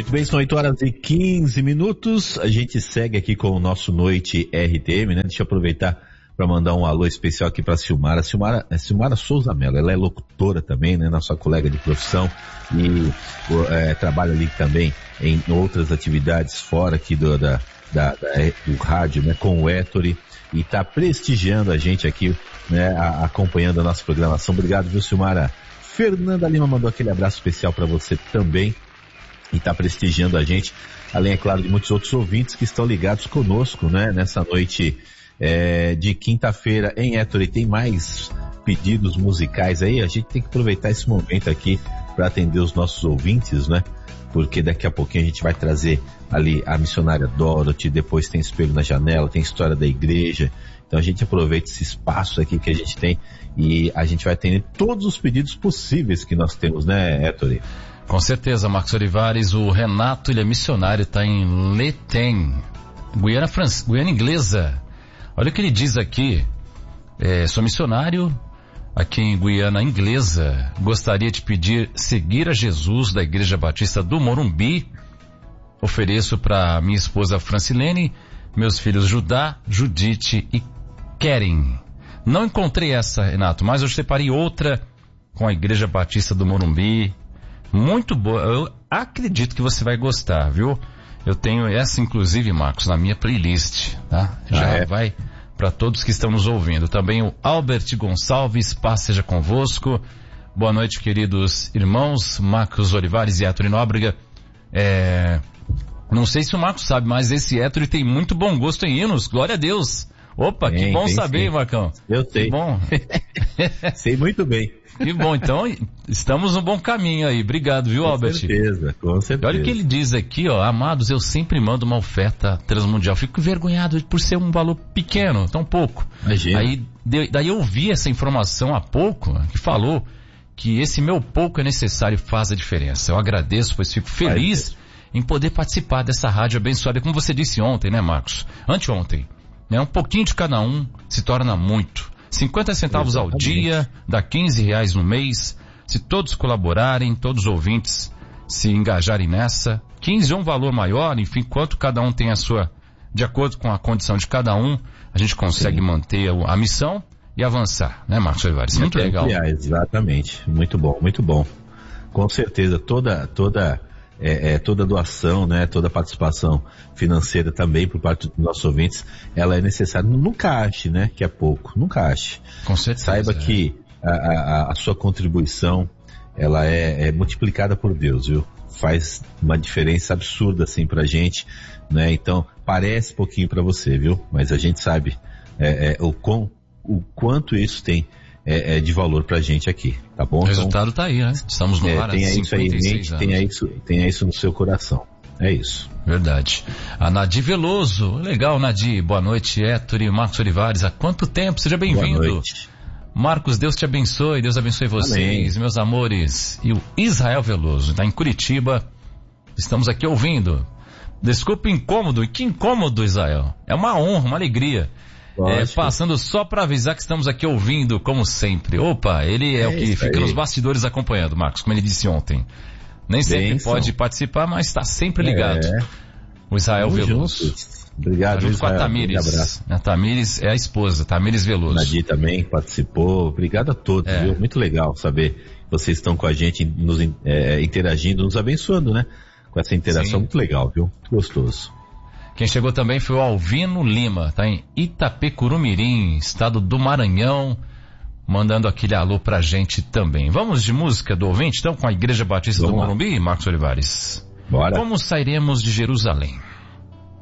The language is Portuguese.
Muito bem, são 8h15. A gente segue aqui com o nosso Noite RTM, né? Deixa eu aproveitar para mandar um alô especial aqui para Silmara. Silmara Souza Mello, ela é locutora também, né? Nossa colega de profissão e trabalha ali também em outras atividades fora aqui do rádio, né? Com o Ettore, e tá prestigiando a gente aqui, né? Acompanhando a nossa programação. Obrigado, viu, Silmara? Fernanda Lima mandou aquele abraço especial para você também e está prestigiando a gente, além, é claro, de muitos outros ouvintes que estão ligados conosco, né? Nessa noite de quinta-feira em Ettore. Tem mais pedidos musicais aí, a gente tem que aproveitar esse momento aqui para atender os nossos ouvintes, né? Porque daqui a pouquinho a gente vai trazer ali a missionária Dorothy, depois tem Espelho na Janela, tem História da Igreja. Então a gente aproveita esse espaço aqui que a gente tem e a gente vai atender todos os pedidos possíveis que nós temos, né, Ettore? Com certeza, Marcos Olivares. O Renato, ele é missionário, está em Letem, Guiana Inglesa. Olha o que ele diz aqui. Sou missionário aqui em Guiana Inglesa. Gostaria de pedir seguir a Jesus da Igreja Batista do Morumbi. Ofereço para minha esposa Francilene, meus filhos Judá, Judite e Keren. Não encontrei essa, Renato, mas eu separei outra com a Igreja Batista do Morumbi. Muito boa. Eu acredito que você vai gostar, viu? Eu tenho essa, inclusive, Marcos, na minha playlist, tá? Já vai para todos que estão nos ouvindo. Também o Albert Gonçalves, paz seja convosco. Boa noite, queridos irmãos, Marcos Olivares e Ettore Nóbrega. Não sei se o Marcos sabe, mas esse Ettore tem muito bom gosto em hinos. Glória a Deus. Opa, que bom saber, sim, Marcão. Eu sei. Que bom. Sei muito bem. Que bom, então estamos no bom caminho aí. Obrigado, viu, Albert? Com certeza. Olha o que ele diz aqui, ó. Amados, eu sempre mando uma oferta transmundial. Fico envergonhado por ser um valor pequeno, tão pouco. Imagina. Daí eu vi essa informação há pouco, que falou que esse meu pouco é necessário e faz a diferença. Eu agradeço, pois fico feliz em poder participar dessa rádio abençoada. Como você disse ontem, né, Marcos? Anteontem. Um pouquinho de cada um se torna muito. 50 centavos ao dia, dá R$15 no mês. Se todos colaborarem, todos os ouvintes se engajarem nessa, 15 é um valor maior, enfim, quanto cada um tem a sua, de acordo com a condição de cada um, a gente consegue manter a missão e avançar, né, Marcos Olivares? Muito legal. Exatamente, muito bom, muito bom. Com certeza, toda doação, né, toda participação financeira também por parte dos nossos ouvintes, ela é necessária. Nunca ache, né, que é pouco. Nunca ache. Com certeza. Saiba que a sua contribuição, ela é multiplicada por Deus, viu? Faz uma diferença absurda, assim, pra gente, né? Então, parece pouquinho pra você, viu? Mas a gente sabe o quanto isso tem de valor pra gente aqui, tá bom? O resultado tá aí, né? Estamos no ar há 56 anos. Tenha isso no seu coração. É isso. Verdade. A Nadi Veloso. Legal, Nadi. Boa noite, Ettore, Marcos Olivares. Há quanto tempo? Seja bem-vindo. Boa noite. Marcos, Deus te abençoe. Deus abençoe vocês, meus amores. E o Israel Veloso, tá em Curitiba. Estamos aqui ouvindo. Desculpe o incômodo. E que incômodo, Israel. É uma honra, uma alegria. Passando só para avisar que estamos aqui ouvindo, como sempre. Opa, ele é o que fica nos bastidores acompanhando, Marcos, como ele disse ontem. Nem sempre pode participar, mas está sempre ligado. O Israel Veloso. Obrigado, junto Israel. Com a Tamires. Um abraço. A Tamires é a esposa, Tamires Veloso. Nadir também participou. Obrigado a todos, viu? Muito legal saber que vocês estão com a gente, nos interagindo, nos abençoando, né? Com essa interação muito legal, viu? Muito gostoso. Quem chegou também foi o Alvino Lima, tá em Itapecurumirim, estado do Maranhão, mandando aquele alô pra gente também. Vamos de música do ouvinte, então, com a Igreja Batista do Morumbi, Marcos Olivares? Bora. Como sairemos de Jerusalém?